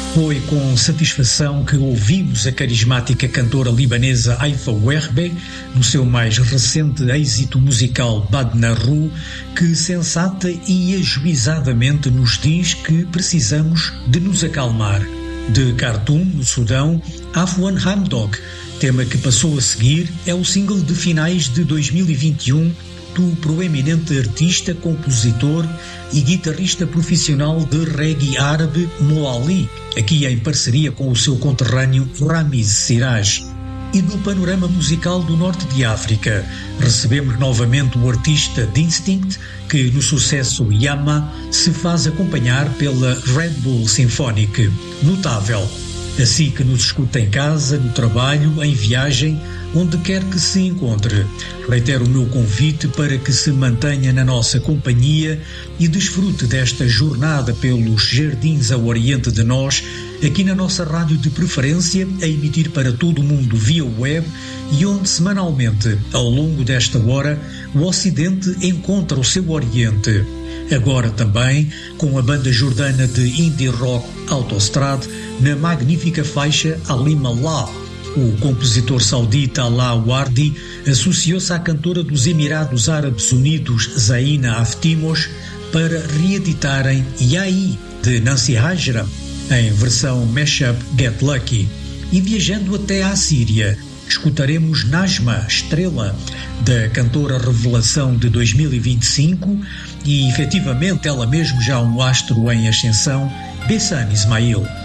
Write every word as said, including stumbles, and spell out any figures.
Foi com satisfação que ouvimos a carismática cantora libanesa Haifa Werbe, no seu mais recente êxito musical Badna Ru, que sensata e ajuizadamente nos diz que precisamos de nos acalmar. De Khartoum, no Sudão, Afwan Hamdok, tema que passou a seguir, é o single de finais de dois mil e vinte e um do proeminente artista, compositor e guitarrista profissional de reggae árabe Mo Ali, aqui em parceria com o seu conterrâneo Ramiz Siraj. E do panorama musical do norte de África, recebemos novamente o artista Distinct, que no sucesso Yama se faz acompanhar pela Red Bull Symphonic. Notável. Assim que nos escuta em casa, no trabalho, em viagem, onde quer que se encontre. Reitero o meu convite para que se mantenha na nossa companhia e desfrute desta jornada pelos jardins ao oriente de nós, aqui na nossa rádio de preferência, a emitir para todo o mundo via web e onde semanalmente, ao longo desta hora, o Ocidente encontra o seu Oriente. Agora também com a banda jordana de indie rock Autostrad na magnífica faixa Alima La. O compositor saudita Alaa Wardi associou-se à cantora dos Emirados Árabes Unidos Zaina Aftimos para reeditarem Yai, de Nancy Hajram, em versão mashup Get Lucky. E viajando até à Síria, escutaremos Najma, Estrela, da cantora revelação de dois mil e vinte e cinco e efetivamente ela mesmo já um astro em ascensão, Bessam Ismail.